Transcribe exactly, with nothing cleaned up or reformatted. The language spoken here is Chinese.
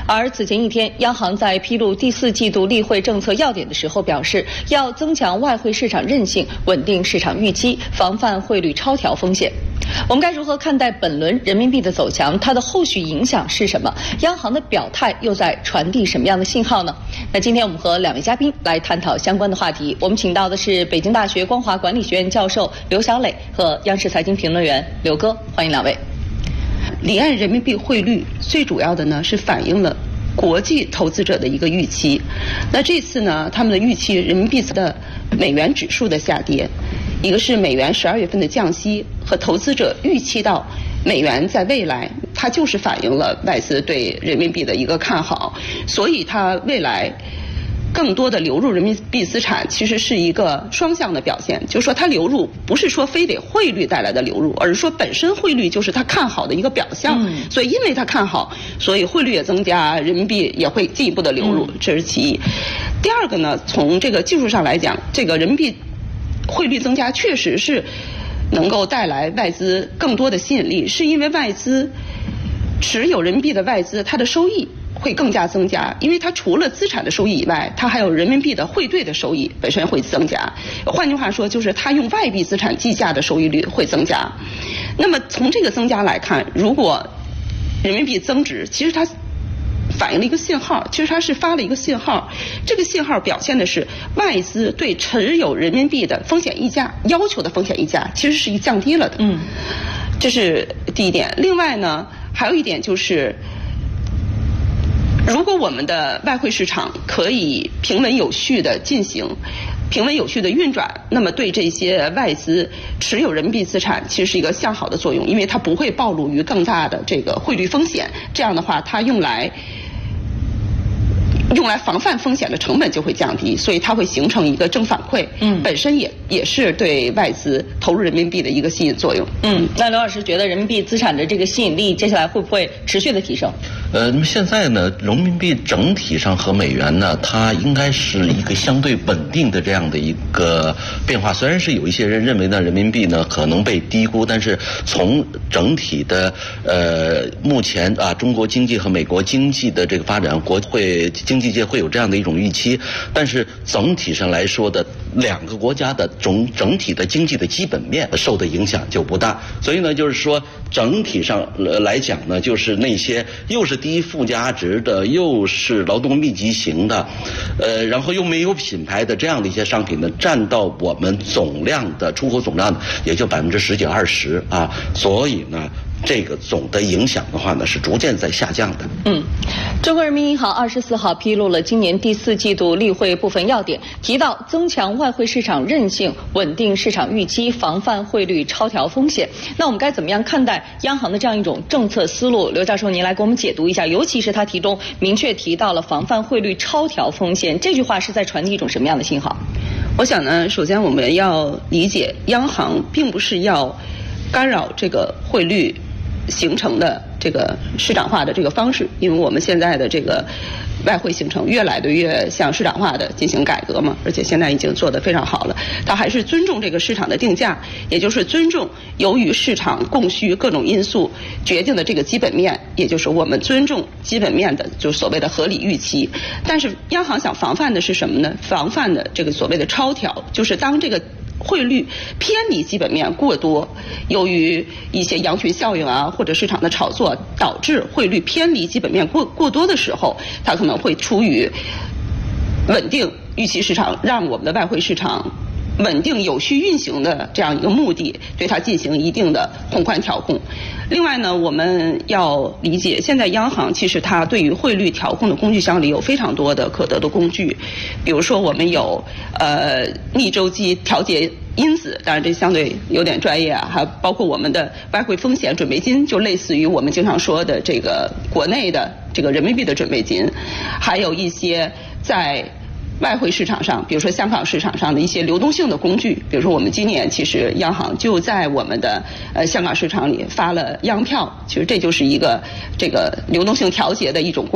而此前一天，央行在披露第四季度例会政策要点的时候表示，要增强外汇市场韧性，稳定市场预期，防范汇率超调风险。我们该如何看待本轮人民币的走强？它的后续影响是什么？央行的表态又在传递什么样的信号呢？那今天我们和两位嘉宾来探讨相关的话题。我们请到的是北京大学光华管理学院教授刘小磊和央视财经评论员刘哥，欢迎两位。 离岸人民币汇率最主要的呢是反映了国际投资者的一个预期。那这次呢，他们的预期人民币的美元指数的下跌，一个是美元十二月份的降息和投资者预期到美元在未来它就是反映了外资对人民币的一个看好，所以它未来更多的流入人民币资产其实是一个双向的表现，就是说它流入不是说非得汇率带来的流入，而是说本身汇率就是它看好的一个表象。嗯、所以因为它看好，所以汇率也增加，人民币也会进一步的流入，这是其一。第二个呢，从这个技术上来讲，这个人民币汇率增加确实是能够带来外资更多的吸引力，是因为外资持有人民币的外资它的收益会更加增加，因为它除了资产的收益以外，它还有人民币的汇兑的收益本身会增加。换句话说，就是它用外币资产计价的收益率会增加。那么从这个增加来看，如果人民币增值，其实它反映了一个信号，其实它是发了一个信号。这个信号表现的是外资对持有人民币的风险溢价要求的风险溢价其实是一降低了的。嗯，这是第一点。另外呢，还有一点就是，如果我们的外汇市场可以平稳有序的进行，平稳有序的运转，那么对这些外资持有人民币资产其实是一个向好的作用，因为它不会暴露于更大的这个汇率风险。这样的话，它用来用来防范风险的成本就会降低，所以它会形成一个正反馈。嗯，本身也也是对外资投入人民币的一个吸引作用。 嗯，那刘老师觉得人民币资产的这个吸引力接下来会不会持续的提升？ 呃，那么现在呢，人民币整体上和美元呢，它应该是一个相对稳定的这样的一个变化。虽然是有一些人认为呢，人民币呢可能被低估，但是从整体的呃目前啊，中国经济和美国经济的这个发展，国会经济界会有这样的一种预期。但是整体上来说的，两个国家的总整体的经济的基本面受的影响就不大。所以呢，就是说整体上来讲呢，就是那些又是低附加值的，又是劳动密集型的，呃，然后又没有品牌的这样的一些商品呢，占到我们总量的出口总量呢，也就百分之十几二十啊。所以呢，这个总的影响的话呢，是逐渐在下降的。 嗯，中国人民银行二十四号披露了今年第四季度例会部分要点，提到增强外汇市场韧性，稳定市场预期，防范汇率超调风险。那我们该怎么样看待央行的这样一种政策思路？刘教授，您来给我们解读一下，尤其是他题中明确提到了防范汇率超调风险，这句话是在传递一种什么样的信号？ 我想呢，首先我们要理解，央行并不是要干扰这个汇率形成的这个市场化的这个方式，因为我们现在的这个外汇形成越来的越向市场化的进行改革嘛，而且现在已经做得非常好了。它还是尊重这个市场的定价，也就是尊重由于市场供需各种因素决定的这个基本面，也就是我们尊重基本面的就是所谓的合理预期。但是央行想防范的是什么呢？防范的这个所谓的超调，就是当这个汇率偏离基本面过多，由于一些羊群效应啊，或者市场的炒作，导致汇率偏离基本面过过多的时候，它可能会出于稳定预期市场，让我们的外汇市场稳定有序运行的这样一个目的，对它进行一定的宏观调控。另外呢，我们要理解，现在央行其实它对于汇率调控的工具箱里有非常多的可得的工具，比如说我们有呃逆周期调节因子，当然这相对有点专业啊，还包括我们的外汇风险准备金，就类似于我们经常说的这个国内的这个人民币的准备金，还有一些在外汇市场上，比如说香港市场上的一些流动性的工具，比如说我们今年其实央行就在我们的呃香港市场里发了央票，其实这就是一个这个流动性调节的一种工具。